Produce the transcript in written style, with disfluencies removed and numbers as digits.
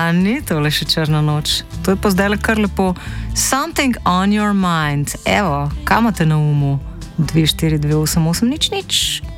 A ni tole še črna noč. To je pa zdaj le kar lepo. Something on your mind. Evo, kaj imate na umu? 2, 4, 2, 8, 8, nič, nič.